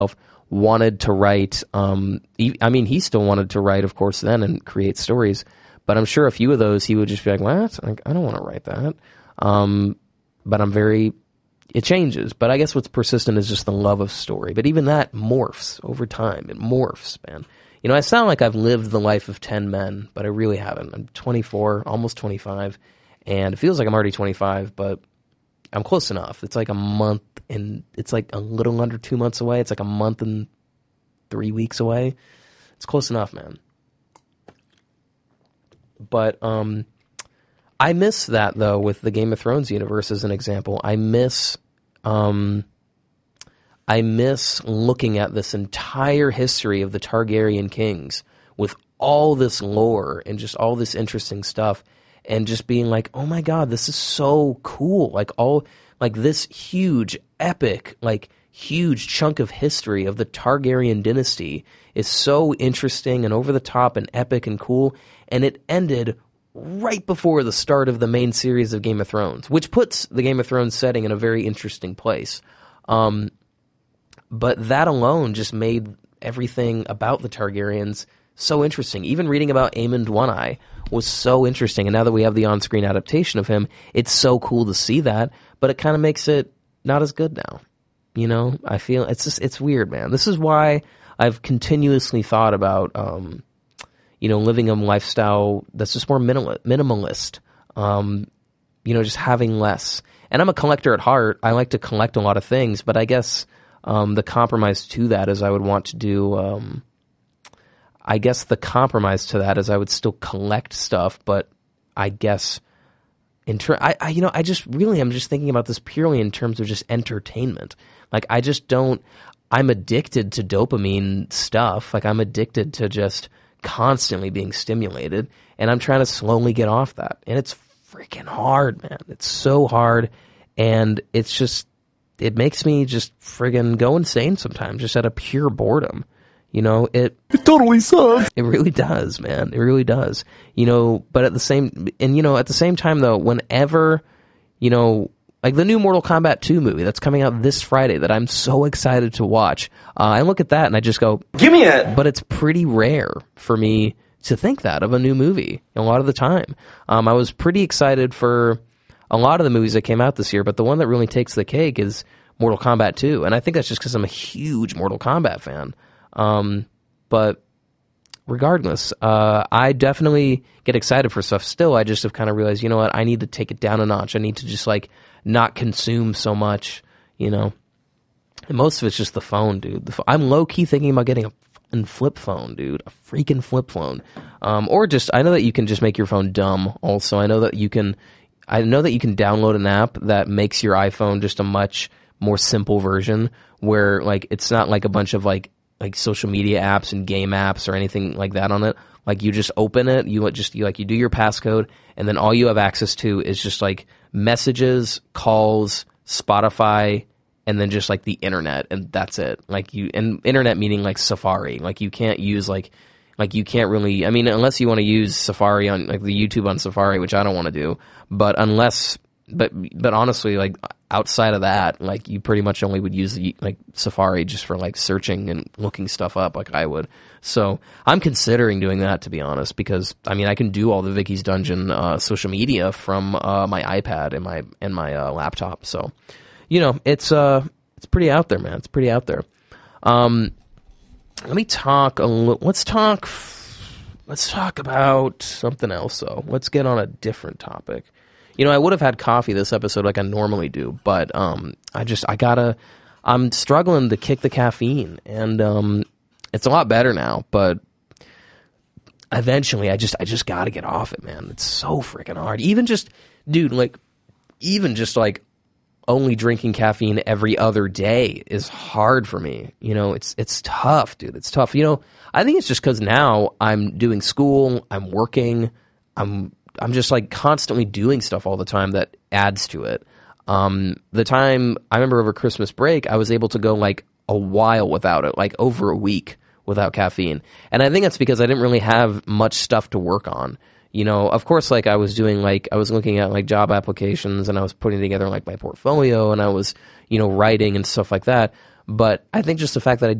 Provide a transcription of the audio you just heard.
wanted to write. He still wanted to write, of course, then and create stories. But I'm sure a few of those he would just be like, "What? Like, I don't want to write that." But it changes. But I guess what's persistent is just the love of story. But even that morphs over time. It morphs, man. I sound like I've lived the life of 10 men, but I really haven't. I'm 24, almost 25, and it feels like I'm already 25, but I'm close enough. It's like a month, and it's like a little under 2 months away. It's like a month and 3 weeks away. It's close enough, man. But I miss that, though, with the Game of Thrones universe as an example. I miss looking at this entire history of the Targaryen kings with all this lore and just all this interesting stuff and just being like, oh my God, this is so cool. Like this huge, epic, huge chunk of history of the Targaryen dynasty is so interesting and over the top and epic and cool. And it ended right before the start of the main series of Game of Thrones, which puts the Game of Thrones setting in a very interesting place. But that alone just made everything about the Targaryens so interesting. Even reading about Aemond One-Eye was so interesting. And now that we have the on-screen adaptation of him, it's so cool to see that. But it kind of makes it not as good now. I feel it's weird, man. This is why I've continuously thought about, living a lifestyle that's just more minimalist. Just having less. And I'm a collector at heart. I like to collect a lot of things, but I guess the compromise to that is I would want to do. I guess the compromise to that is I would still collect stuff, but I guess I'm just thinking about this purely in terms of just entertainment. I'm addicted to dopamine stuff. I'm addicted to just constantly being stimulated, and I'm trying to slowly get off that. And it's freaking hard, man. It's so hard, and it makes me just friggin' go insane sometimes, just out of pure boredom. It totally sucks. It really does, man. It really does. But at the same time though, whenever, like the new Mortal Kombat 2 movie that's coming out this Friday that I'm so excited to watch, I look at that and I just go, give me it. But it's pretty rare for me to think that of a new movie a lot of the time. I was pretty excited for a lot of the movies that came out this year, but the one that really takes the cake is Mortal Kombat 2. And I think that's just because I'm a huge Mortal Kombat fan. But regardless, I definitely get excited for stuff still. I just have kind of realized, I need to take it down a notch. I need to just not consume so much, And most of it's just the phone, dude. I'm low key thinking about getting a flip phone, dude. A freaking flip phone. Or just, I know that you can just make your phone dumb also. I know that you can download an app that makes your iPhone just a much more simple version where it's not like a bunch of like social media apps and game apps or anything like that on it. You just open it, you do your passcode, and then all you have access to is just messages, calls, Spotify, and then just the internet, and that's it. And internet meaning Safari. You can't use you can't really, unless you want to use Safari on the YouTube on Safari, which I don't want to do, but honestly, outside of that, you pretty much only would use Safari just for searching and looking stuff up I would. So I'm considering doing that, to be honest, because I can do all the Vicky's Dungeon social media from my iPad and my laptop. So it's pretty out there, man. It's pretty out there. Let me talk a little. Let's talk about something else, though. Let's get on a different topic. I would have had coffee this episode like I normally do, but I'm struggling to kick the caffeine, and it's a lot better now, but eventually I just got to get off it, man. It's so freaking hard. Even just only drinking caffeine every other day is hard for me. It's tough, dude. It's tough. I think it's just because now I'm doing school, I'm working, I'm just constantly doing stuff all the time that adds to it. The time I remember over Christmas break, I was able to go a while without it, over a week without caffeine. And I think that's because I didn't really have much stuff to work on. Of course, I was doing, I was looking at, job applications, and I was putting together, my portfolio, and I was, writing and stuff like that. But I think just the fact that I